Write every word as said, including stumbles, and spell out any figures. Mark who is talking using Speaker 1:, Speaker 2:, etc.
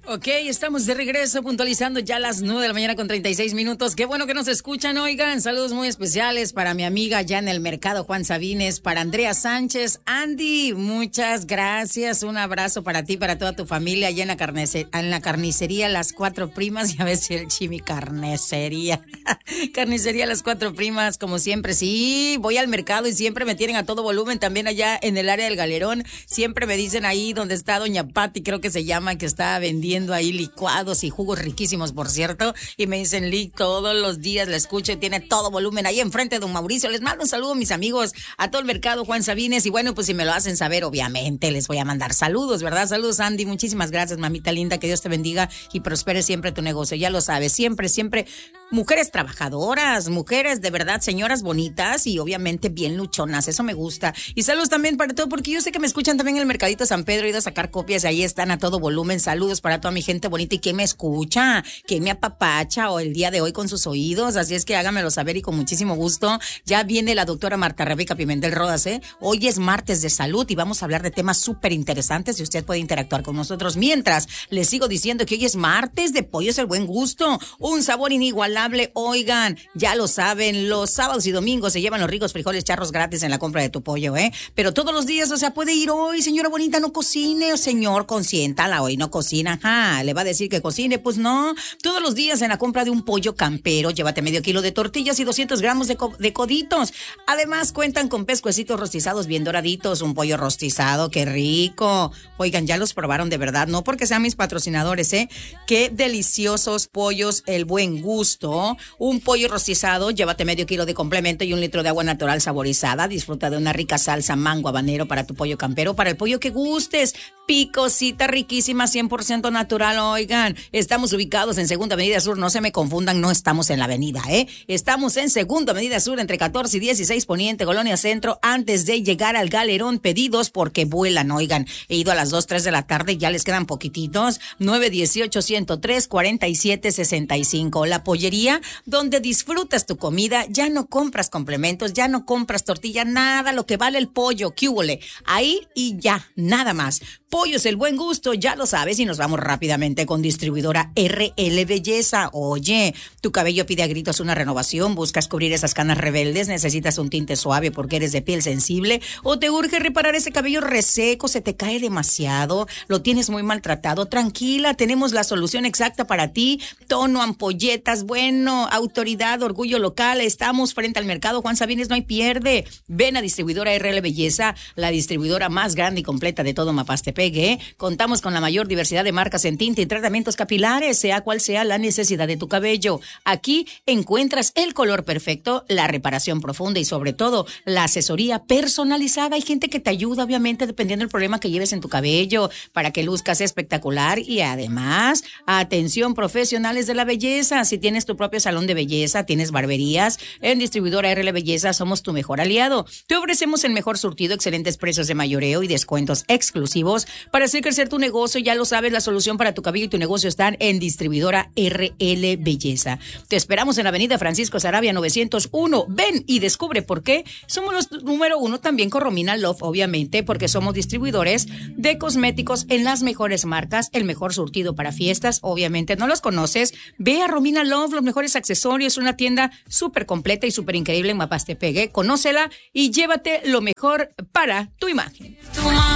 Speaker 1: Ok, estamos de regreso puntualizando ya las nueve de la mañana con treinta y seis minutos. Qué bueno que nos escuchan, oigan. Saludos muy especiales para mi amiga ya en el mercado, Juan Sabines, para Andrea Sánchez. Andy, muchas gracias. Un abrazo para ti, para toda tu familia allá en la, carnice- en la carnicería Las Cuatro Primas. Ya ves si el chimi carnicería. Carnicería Las Cuatro Primas, como siempre. Sí, voy al mercado y siempre me tienen a todo volumen. También allá en el área del Galerón. Siempre me dicen ahí donde está Doña Pati, creo que se llama, que está vendiendo ahí licuados y jugos riquísimos, por cierto, y me dicen, Lee, todos los días la escucho y tiene todo volumen ahí enfrente de don Mauricio. Les mando un saludo, mis amigos, a todo el mercado, Juan Sabines, y bueno, pues si me lo hacen saber, obviamente les voy a mandar saludos, ¿verdad? Saludos, Andy, muchísimas gracias, mamita linda, que Dios te bendiga y prospere siempre tu negocio, ya lo sabes, siempre, siempre, mujeres trabajadoras, mujeres de verdad, señoras bonitas y obviamente bien luchonas, eso me gusta. Y saludos también para todo, porque yo sé que me escuchan también en el Mercadito San Pedro, he ido a sacar copias, ahí están a todo volumen, saludos para toda mi gente bonita y que me escucha, que me apapacha o el día de hoy con sus oídos, así es que hágamelo saber y con muchísimo gusto. Ya viene la doctora Marta Rebeca Pimentel Rodas, ¿eh? Hoy es martes de salud y vamos a hablar de temas súper interesantes y usted puede interactuar con nosotros. Mientras, les sigo diciendo que hoy es martes de Pollos El Buen Gusto, un sabor inigualable, oigan, ya lo saben, los sábados y domingos se llevan los ricos frijoles charros gratis en la compra de tu pollo, ¿eh? Pero todos los días, o sea, puede ir hoy, señora bonita, no cocine, o señor, consiéntala, hoy no cocina, ajá, le va a decir que cocine, pues no, todos los días en la compra de un pollo campero, llévate medio kilo de tortillas y doscientos gramos de, co- de coditos, además cuentan con pescuecitos rostizados bien doraditos, un pollo rostizado, qué rico, oigan, ya los probaron de verdad, no porque sean mis patrocinadores, ¿eh? Qué deliciosos pollos, El Buen Gusto, un pollo rostizado, llévate medio kilo de complemento y un litro de agua natural saborizada, disfruta de una rica salsa mango habanero para tu pollo campero, para el pollo que gustes, picosita riquísima, cien por ciento natural, oigan, estamos ubicados en Segunda Avenida Sur, no se me confundan, no estamos en la avenida, ¿eh? Estamos en Segunda Avenida Sur, entre catorce y dieciséis Poniente, Colonia Centro, antes de llegar al Galerón, pedidos porque vuelan, oigan, he ido a las dos, tres de la tarde, ya les quedan poquititos, nueve dieciocho, ciento tres, cuarenta y siete sesenta y cinco, la pollería, donde disfrutas tu comida, ya no compras complementos, ya no compras tortilla, nada, lo que vale el pollo, ¿qué húbole? Ahí y ya, nada más. Pollos El Buen Gusto, ya lo sabes, y nos vamos rápidamente con distribuidora R L Belleza. Oye, tu cabello pide a gritos una renovación, buscas cubrir esas canas rebeldes, necesitas un tinte suave porque eres de piel sensible, o te urge reparar ese cabello reseco, se te cae demasiado, lo tienes muy maltratado, tranquila, tenemos la solución exacta para ti, tono, ampolletas, bueno, autoridad, orgullo local, estamos frente al mercado Juan Sabines, no hay pierde. Ven a distribuidora R L Belleza, la distribuidora más grande y completa de todo Mapastepec. ¿eh? Contamos con la mayor diversidad de marcas en tinte y tratamientos capilares, sea cual sea la necesidad de tu cabello. Aquí encuentras el color perfecto, la reparación profunda y sobre todo la asesoría personalizada. Hay gente que te ayuda, obviamente, dependiendo del problema que lleves en tu cabello, para que luzcas espectacular y además, atención profesionales de la belleza. Si tienes tu propio salón de belleza, tienes barberías, en Distribuidora R L Belleza somos tu mejor aliado. Te ofrecemos el mejor surtido, excelentes precios de mayoreo y descuentos exclusivos para hacer crecer tu negocio. Ya lo sabes, la solución para tu cabello y tu negocio están en Distribuidora R L Belleza. Te esperamos en la avenida Francisco Sarabia novecientos uno. Ven y descubre por qué somos los número uno también con Romina Love, obviamente, porque somos distribuidores de cosméticos en las mejores marcas, el mejor surtido para fiestas. Obviamente, ¿no los conoces? Ve a Romina Love, los mejores accesorios, una tienda súper completa y súper increíble en Mapastepec. ¿eh? Conócela y llévate lo mejor para tu imagen.